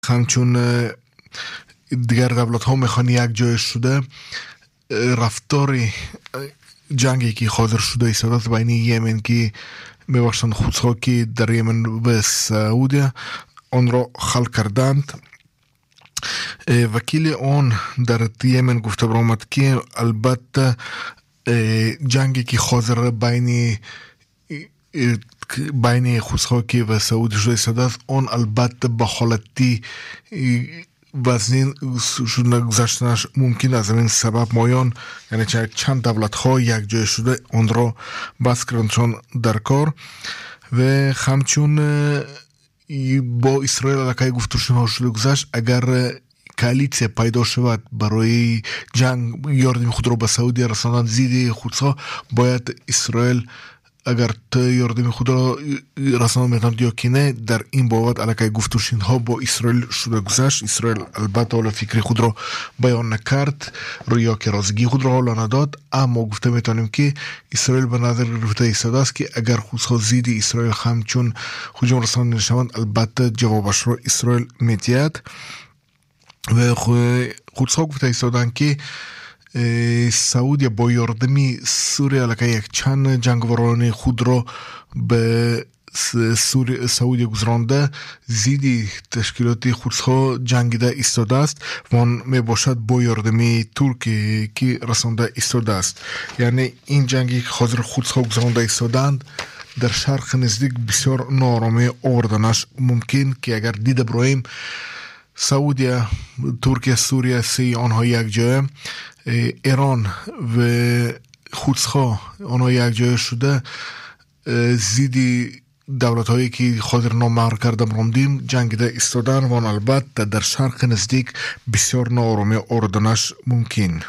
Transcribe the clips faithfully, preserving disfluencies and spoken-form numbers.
همچون دیگر دولت ها میخوان یک جای شده رفتاری جنگی که حاضر شده ایستاده بین یمن که میباشند خودها که در یمن و سعودی آن را خل کردند. وکیل آن در یمن گفته برآمد که البته جنگی که حاضر بین بین خوزخاکی و سعودی شده ایستاده است آن البته به حالتی وزنین شدن گذشتنش ممکن از این سبب مایان یعنی چند دولت ها یک جای شده آن را بس کردنشان در کار و همچون با اسرائیل علاقه گفتشون ها شده گذشت اگر کالیسیه پیدا شود برای جنگ یاردم خود را به سعودی رساندن زیر خودسا باید اسرائیل اگر تو یاردم خود را رساندن میتوند یا که نه در این بابت علاقه گفتشین ها با اسرائیل شده گذشت. اسرائیل البته حالا فکر خود را بیان نکرد یا که رازگی خود را حالا نداد اما گفته میتونیم که اسرائیل به نظر گرفته ایستاده است که اگر خودسا زید اسرائیل همچون هجوم رساندن نشوند البته جوابش را اسرائیل میدهد و خودسا گفته ایستادن که سعودی با یاردمی سوریه علاقه یک چند جنگوران خود را به سوریه سعودی گذرانده زیدی تشکیلاتی خودسا جنگیده ایستاده است و آن می باشد با یاردمی ترکی که رسانده ایستاده است. یعنی این جنگی که حاضر خودسا گذرانده ایستادند در شرق نزدیک بسیار نارامی آوردنش ممکن که اگر دیده برایم سعودی، ترکیه، سوریه سی آنها یک جای، ایران و خودسخا آنها یک جای شده زیدی دولت هایی که خاطر نامهر کرده برامدیم جنگیده ایستادن و البته در شرق نزدیک بسیار نارامی آوردنش ممکن.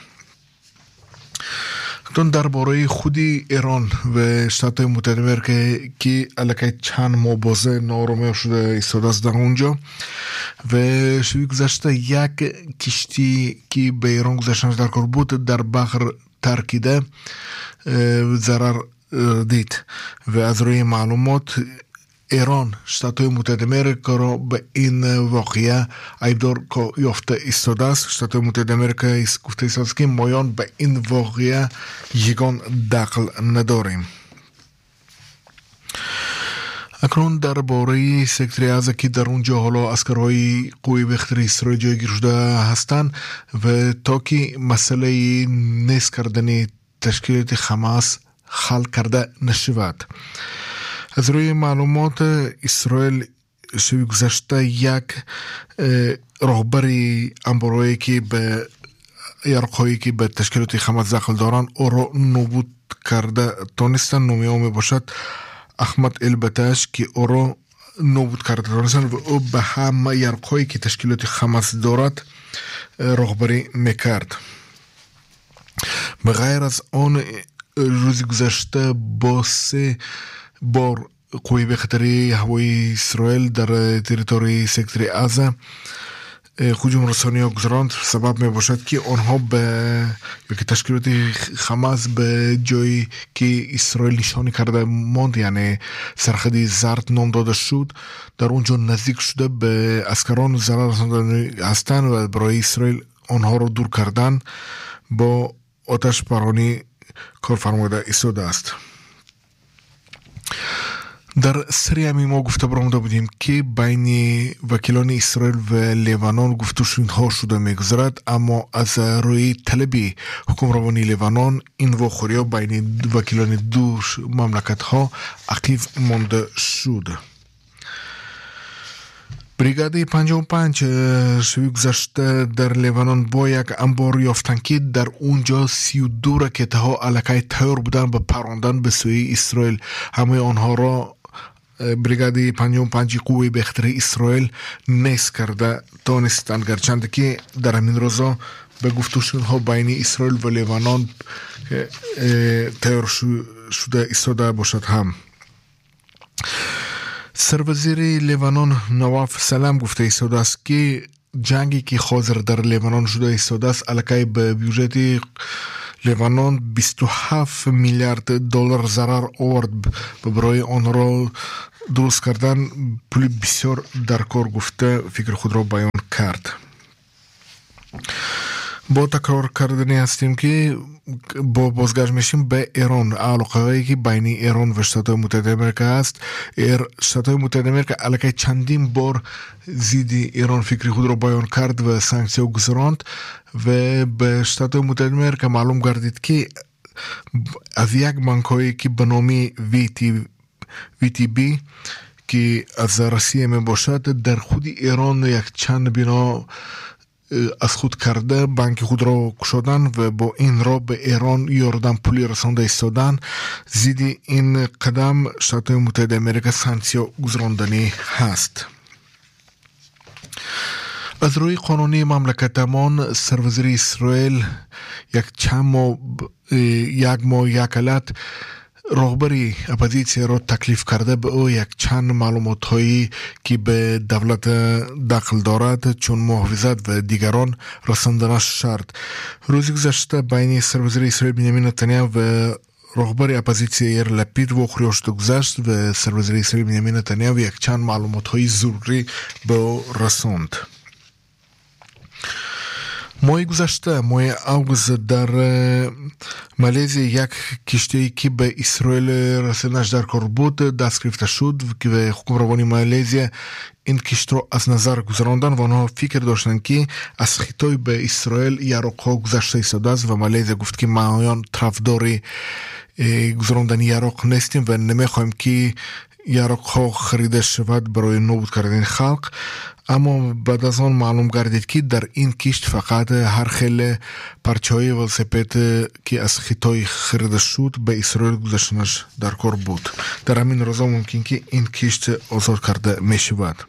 تون درباره خودی ایران و شتات متحده آمریکا که علاقه چند ماه بازه نارامی شده ایستاده است در اونجا و شبیه گذشته یک کشتی که به ایران گذشتنش در کار بود در بحر ترکیده ضرر دید و از روی معلومات ایران شتات متحده آمریکا را به این واقعه عیبدار یافته ایستاده است. شتات متحده آمریکا گفته است که مایان به این واقعه یگان دخل نداریم. اکنون درباره سکتر غزه که در اونجا حالا عسکرهای قوی بخطر اسرائیل جایگیر شده هستند و تا که مسئله نیست کردن تشکیلات حماس حل کرده نشود. از روی معلومات اسرائیل شبیه گذشته یک راهبری انبارهایی که به یارقهایی که به تشکیلات حماس داخل دارند او را نابود کرده تانستن. نامی او می باشد احمد البتش که او را نابود کرده تانستن و او به همه یارقهایی که تشکیلات حماس دارد راهبری میکرد. بغیر از آن روز گذشته با سه بار قوی به خطری هوایی اسرائیل در تریتوری سکتر غزه هجوم رسانی ها گذراند. سبب می باشد که آنها به یا که تشکیلات حماس به جایی که اسرائیل نشانی کرده ماند یعنی سرخدی زرد نام داده شد در اونجا نزدیک شده به اسکران ضرر رسانده هستند و برای اسرائیل آنها را دور کردن با آتش پرانی کار فرموده ایستاده است. در سری همی ما گفته برامده بودیم که بین وکیلان اسرائیل و لیبنان گفتشون ها شده میگذرد اما از روی طلبی حکمرانی لیبنان این واخوری ها بین وکیلان دو مملکت ها عقیب مانده شد. بریگاده پنجاه و پنج شبیه گذشته در لیبنان با یک انبار یافتن که در اونجا سی و دو راکت ها علاقه تیار بودن به پراندن به سوی اسرائیل. همه آنها را بریگاده پنجاه و پنج قوه بخطر اسرائیل نیست کرده تانستند گرچند که در همین روزا به گفتشون ها بین اسرائیل و لیبنان تیار شده ایستاده باشد. هم سروزیر لیبنان نواف سلام گفته ایستاده است که جنگی که حاضر در لیبنان شده ایستاده است علاقه به بیوجت لیبنان بیست و هفت میلیارد دلار ضرر آورد و برای آن را درست کردن پول بسیار در کار گفته فکر خود را بیان کرد. با تکرار کردنی هستیم که با بازگشت میشیم به ایران. علاقه‌ای که بین ایران و شتات متحده آمریکا است. شتات متحده آمریکا علاقه چندین بار ضد ایران فکری خود را بیان کرد و سانکسیون گذراند و به شتات متحده آمریکا معلوم گردید که از یک بانک‌هایی که به نام وی تی بی که از روسیه می باشد در خود ایران یک چند بنا از خود کرده بانک خود را کشودن و با این را به ایران یاردن پولی رسانده ایستادن. ضد این قدم شتات متحده آمریکا سانکسیون گذراندنی هست. از روی قانونی مملکتمان سروزیر اسرائیل یک چند ماه یک ماه یک علت رهبری اپوزیسیون را تکلیف کرده به او یک چند معلومات هایی که به دولت دخل دارد چون محافظت و دیگران رساندن شد. روز گذشته بین سروزیر اسرائیل بنیامین نتانیاهو و رهبر اپوزیسیون یائیر لپید واقعی شده گذشت و سروزیر اسرائیل بنیامین نتانیاهو یک چند معلومات های ضروری به او رساند. ماه گذشته ماه آگوست در مالزی یک کشتی که به اسرائیل رسیدنش در کار بود دست گرفته شد که به حکمرانی مالزی این کشتی را از نظر گذراندن و آنها فکر داشتن که از خطای به اسرائیل یراق‌ها گذشته ایستاده است و مالزی گفت که ما طرفدار گذراندن یراق نیستیم و نمیخوایم که یراق‌ها خریده شود برای نابود کردن خلق. اما بعد از آن معلوم گردید که در این کشت فقط هر خیلی پرچه‌های ولسپید که از خطای خریده شد به اسرائیل گذاشتنش در کار بود. در همین روزا ممکن که این کشت آزاد کرده می شود.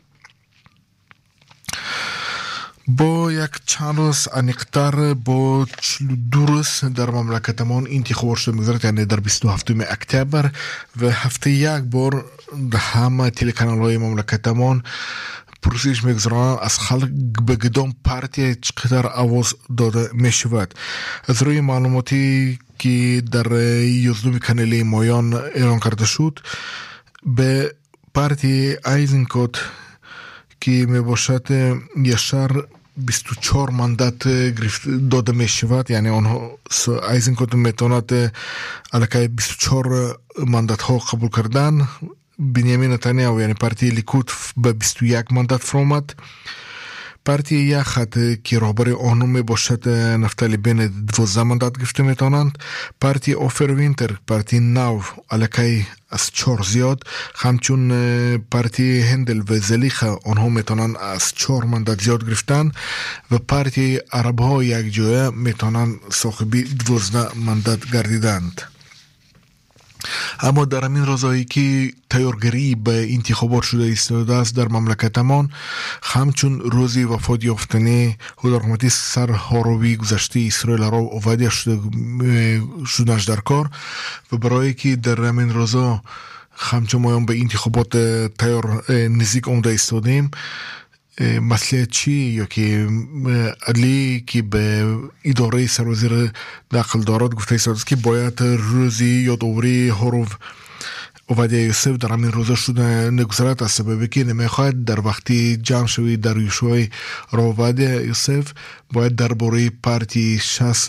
با یک چند روز انیقتر با چلو دو روز در مملکتمان انتخابات شده میگذارد، یعنی در بیست و هفتم اکتبر و هفته یک بار در همه تلکانال های مملکتمان پرسش میگذارن از خلق به کدام پارتی چقدر آواز داده می شود. از روی معلوماتی که در یازدهم کانال مایان اعلان کرده شد به پارتی ایزنکوت که می باشد یشار بیست و چهار ماندات گرفت داده می شود، یعنی آنها ایزنکوت میتواند علاقه بیست و چهار ماندات ها قبول کردن. بنیامین نتانیاهو یعنی پارتی لیکود به بیست و یک ماندات فرامد. پارتی یخت که رهبر آنها می باشد نفتالی بنت دوازده ماندات گرفته میتونند. پارتی اوفر وینتر پارتی ناو علاقه از چهار زیاد، همچون پارتی هندل و زلیخه آنها میتونن از چهار ماندات زیاد گرفتن و پارتی عرب ها یک جایه میتونن صاحبی دوازده ماندات گردیدند. اما در همین روزایی که تیارگری به انتخابات شده ایستاده است در مملکتمان، همچون روزی وفات یافتنی حضرت سر هاروی گذشته اسرائیل را اوادی شدنش در کار و برای که در همین روزا همچون مایان به انتخابات تیار نزدیک آمده ایستادیم، مسئله چی یا که عدلی که به اداره سروزیر داخل دارد گفته ایستاد که باید روزی یادآوری هارو اوادیا یوسف در همین روزا شده نگذرد، از سببی که نمیخواهد در وقتی جمع شوی در یوشوی را اوادیا یوسف باید درباره پارتی شخص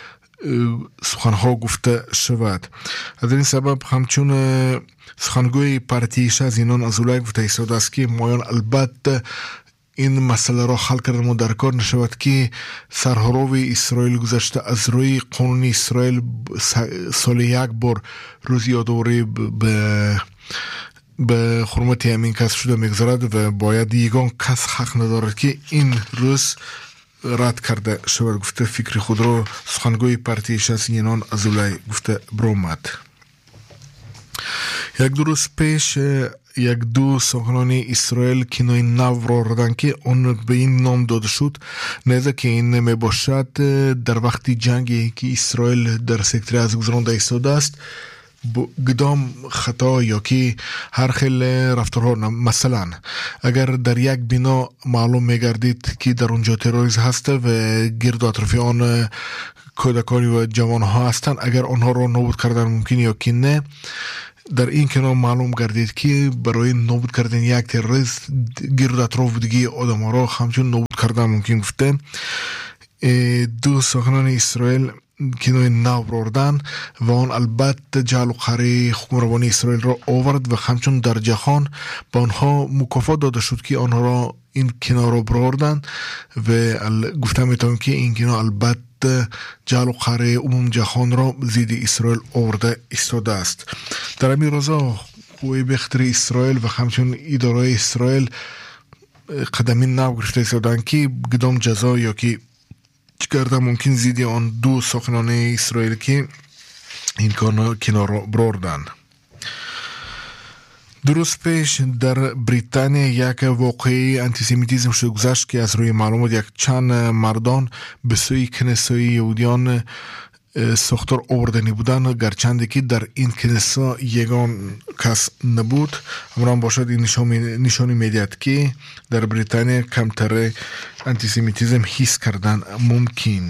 سخنها گفته شود. از این سبب همچون سخنگوی پارتی شخص اینان از اولای گفته ایستاد است که مایان البته این مسئله را حل کردن و در کار نشود که سرهاروی اسرائیل گذشته از روی قانونی اسرائیل سال یک بار روز یادآوری به به حرمت همین کس شده میگذارد و باید یگان کس حق ندارد که این روز رد کرده شود. گفته فکر خود را سخنگوی پارتی شاسینان ازولای گفته برآمد. یک دو روز پیش یک دو سخنان اسرائیل کنای نو را ردن که اون به این نام داده شد، نیزه که این نمی باشد در وقتی جنگی که اسرائیل در سکتر از گذرانده ایستاده است گدام خطا یا که هر خیلی رفتارها، مثلا اگر در یک بنا معلوم میگردید که در اونجا تروریسم هست و گرد و اطراف آن کودکانی و جوان ها هستند، اگر آنها را نابود کردن ممکن یا که نه، در این کنار معلوم گردید که برای نابود کردن یک تروریست گرد و اطراف دیگه آدم ها را همچون نابود کردن ممکن گفته دو سخنان اسرائیل کنوی نو بردن و آن البته جعل و قهر حکمرانی اسرائیل را آورد و همچون در جهان به آنها مکافات داده شد که آنها را این کنار را بردن و گفته میتونم که این کنار البته جعل و قهر عموم جهان را زید اسرائیل آورده استاده است. در همین روزا قوه بخطر اسرائیل و همچون اداره اسرائیل قدمی نو گرفته استادن که کدام جزا یا که چکرده ممکن زیدی آن دو سخنان اسرائیل که این کنار بردن. درست پیش در بریتانیا یک واقعی انتیسمیتیزم شده گذشت که از روی معلومات یک چند مردان به سوی کنیسای یهودیان ساختار آوردنی بودن، گرچند که در این کنیسا یگان کس نبود. امران باشد این نشانی میدهد که در بریتانیا کمتر انتیسمیتیزم حس کردن ممکن.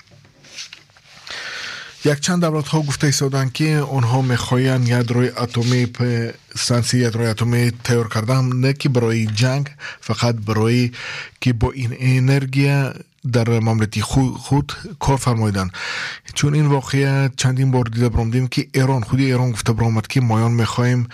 یک چند دولت ها گفته ایستادند که آنها میخواهند یادروی اتمی استانسی یادروی اتمی تیار کردن، نه که برای جنگ، فقط برای که با این انرژی در مملکت خود, خود کار فرمایدن. چون این واقعه چندین بار دیده برامدیم که ایران خودی ایران گفته برامد که مایان میخوایم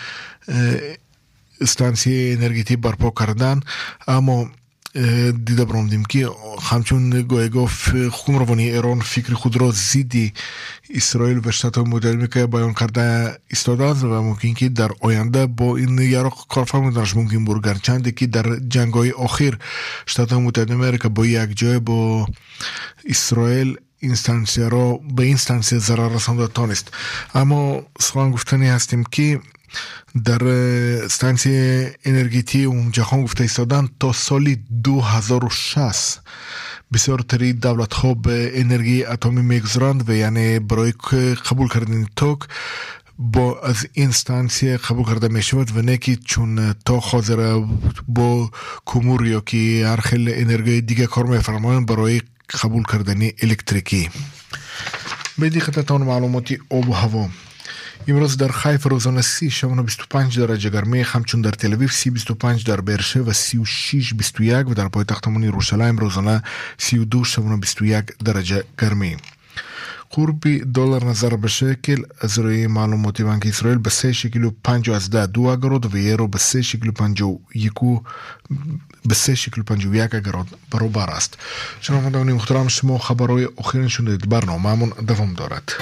استانسی انرژیتی برپا کردن، اما دیده برامدیم که همچون گویگاه حکمرانی ایران فکر خود را زیدی اسرائیل و شتات متحده بیان کرده ایستاده است و ممکن که در آینده با این یارق کار فرمودنش ممکن بود، گرچند که در جنگ‌های آخر شتات متحده آمریکا با یک جای با اسرائیل اینستانسیا را به اینستانسیا ضرر رسانده تانست. اما سخن گفتنی هستیم که در استانسی انرژیتی اون جهان گفته ایستادن تا سال دو هزار و شصت بسیار تری دولت ها به انرژی اتمی میگذارند و یعنی برای قبول کردن توک با از این استانسیه قبول کرده می شود و نه که چون تا حاضر با کومور یا که هر خیلی انرژی دیگه کار می فرمایند برای قبول کردن الکتریکی. به دقتتان معلوماتی آب و هوا. امروز در خیف روزانه سی شبانه بیست و پنج درجه گرمی، همچون در تل اویو سی بیست و پنج، در برشة و سی و شش بیست و یک و در پایتختمان یروشلایم روزانه سی و دو شبانه بیست و یک درجه گرمی. قرب دلار نظر به شکل از روی معلومات بانک اسرائیل به سه شکل و پنج و از ده دو اگراد و یورو به سه شکل و پنج و یکو به سه شکل و پنج و یک اگراد برابر است. شنوندگان محترم، شما خبرهای آخرین شنیدید. برنامه‌مون دوام دارد.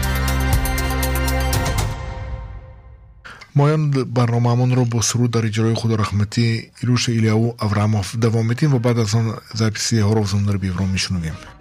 مایان برنامه‌مون رو با سرود در اجرای خدا رحمتی ایروش ایلیاو ابراهاموف دوام میدیم و بعد از آن زاپیسی هروزون رو بیرون میشنویم.